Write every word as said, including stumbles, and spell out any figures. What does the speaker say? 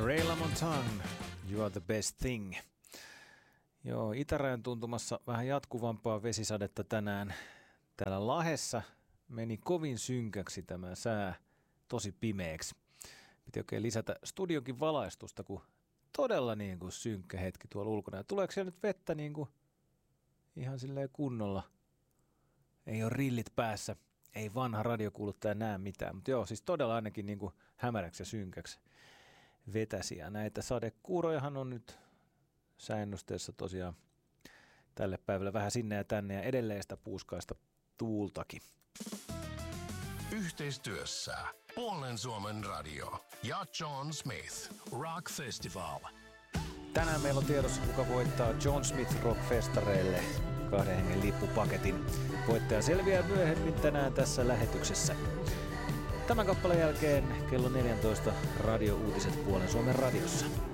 Ray LaMontagne, You are the best thing. Joo, itärajan tuntumassa vähän jatkuvampaa vesisadetta tänään. Täällä Lahdessa meni kovin synkäksi tämä sää, tosi pimeäksi. Piti oikein lisätä studionkin valaistusta, kun todella niin kuin synkkä hetki tuolla ulkona. Ja tuleeko siellä nyt vettä niin kuin ihan silleen kunnolla? Ei ole rillit päässä, ei vanha radiokuuluttaja näe mitään. Mutta joo, siis todella ainakin niin kuin hämäräksi ja synkäksi vetäsi. Ja näitä sadekuurojahan on nyt sääennusteessa tosiaan tälle päivälle vähän sinne ja tänne ja edelleen sitä puuskaista tuultakin. Yhteistyössä Puolen Suomen radio ja John Smith Rock Festival. Tänään meillä on tiedossa, kuka voittaa John Smith Rock-festareille kahden hengen lippupaketin. Voittaja selviää myöhemmin tänään tässä lähetyksessä. Tämän kappaleen jälkeen kello neljätoista radio-uutiset Puolen Suomen radiossa.